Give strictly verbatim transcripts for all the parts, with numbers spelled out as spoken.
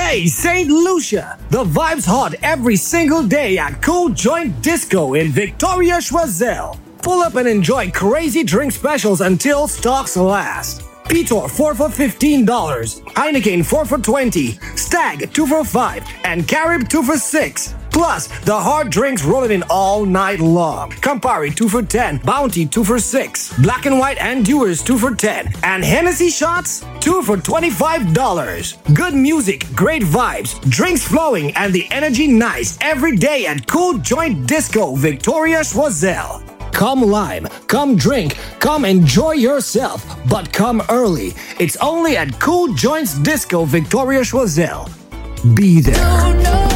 Hey, Saint Lucia! The vibe's hot every single day at Cool Joint Disco in Victoria, Choiseul. Pull up and enjoy crazy drink specials until stocks last. Pitor four for fifteen dollars, Heineken four for twenty, Stag two for five, and Carib two for six. Plus, the hard drinks rolling in all night long. Campari two for ten, Bounty two for six, Black and White and Dewar's two for ten, and Hennessy shots two for twenty-five dollars. Good music, great vibes, drinks flowing, and the energy nice every day at Cool Joint Disco, Victoria, Choiseul. Come lime, come drink, come enjoy yourself, but come early. It's only at Cool Joints Disco, Victoria, Choiseul. Be there.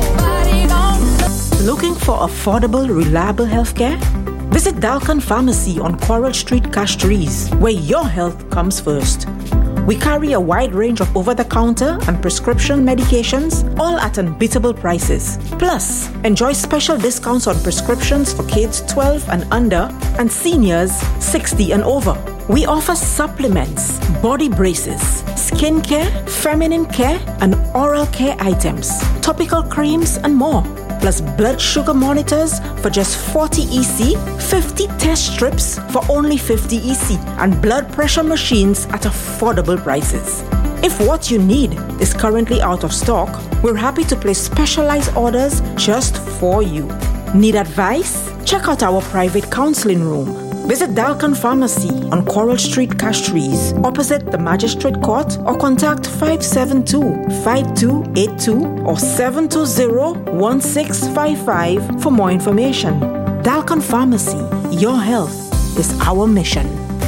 Looking for affordable, reliable healthcare? Visit Dalkan Pharmacy on Coral Street, Castries, where your health comes first. We carry a wide range of over-the-counter and prescription medications, all at unbeatable prices. Plus, enjoy special discounts on prescriptions for kids twelve and under and seniors sixty and over. We offer supplements, body braces, skin care, feminine care, and oral care items, topical creams, and more. Plus blood sugar monitors for just forty E C, fifty test strips for only fifty E C, and blood pressure machines at affordable prices. If what you need is currently out of stock, we're happy to place specialized orders just for you. Need advice? Check out our private counseling room. Visit Dalkan Pharmacy on Coral Street, Castries, opposite the Magistrate Court, or contact five seven two, five two eight two or seven two zero, one six five five for more information. Dalkan Pharmacy, your health is our mission.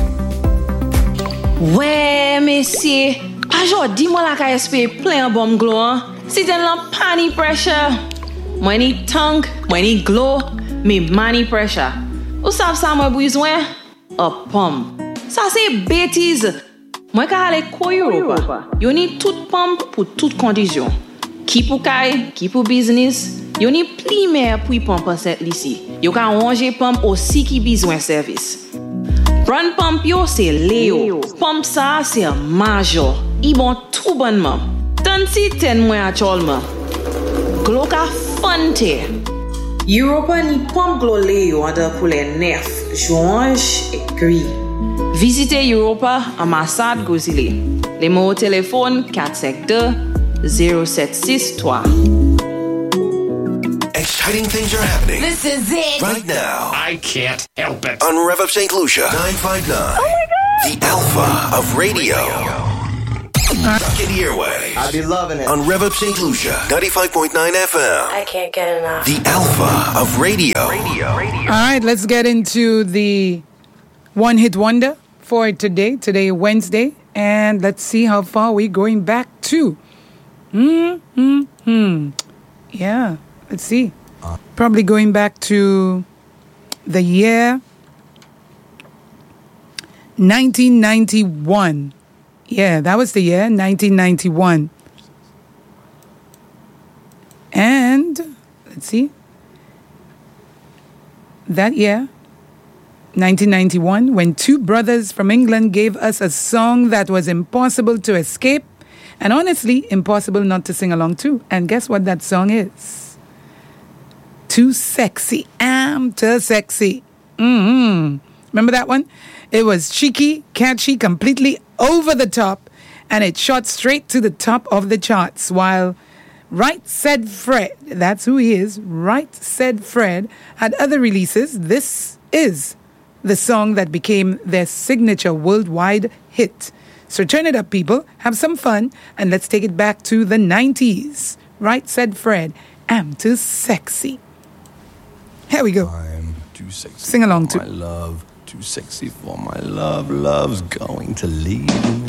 Ouais, messieurs, aujourd'hui, moi la ka espérer plein bon glow. Si t'es la pani pressure, moi ni tongue, moi ni glow, me money pressure. Ou savez ça moi besoin? A pomme. Ça c'est bêtise. Moi ka aller ko Europa. Yo ni toute pomme pour toute condition. Qui pour kay, qui pour business. Yo ni pli mer pour pomme cette ici. Yo ka ranger pomme aussi qui besoin service. Prendre pomme yo c'est Léo. Pomme ça c'est Major. I bon tout bonnement. Tant si ten moi actuellement. Glo ka fonte. Europa ni pomme gloleo under pour les nerfs, joinge et gris. Visitez Europa à Massad Gozile. Les mots au téléphone quatre cinq deux, zéro sept six trois. Exciting things are happening. This is it. Right now. I can't help it. On Rev Up Saint Lucia nine five nine. Oh my God. The Alpha of Radio. Get your way. I be loving it. On Rev Up Saint Lucia ninety-five point nine F M. I can't get enough. The Alpha of Radio. Radio. Radio. All right, let's get into the one hit wonder for today. Today, Wednesday. And let's see how far we're going back to. Hmm, hmm, hmm. Yeah, let's see. Probably going back to the year nineteen ninety-one. Yeah, that was the year, nineteen ninety-one. And, let's see. That year, nineteen ninety-one, when two brothers from England gave us a song that was impossible to escape, and honestly, impossible not to sing along to. And guess what that song is? Too Sexy. I'm too sexy. Mm-hmm. Remember that one? It was cheeky, catchy, completely over the top, and it shot straight to the top of the charts. While Right Said Fred, that's who he is, Right Said Fred, had other releases, this is the song that became their signature worldwide hit. So turn it up, people, have some fun, and let's take it back to the nineties. Right Said Fred, I'm too sexy. Here we go. I'm too sexy. Sing along for too. My love, too sexy for my love. Love's going to leave.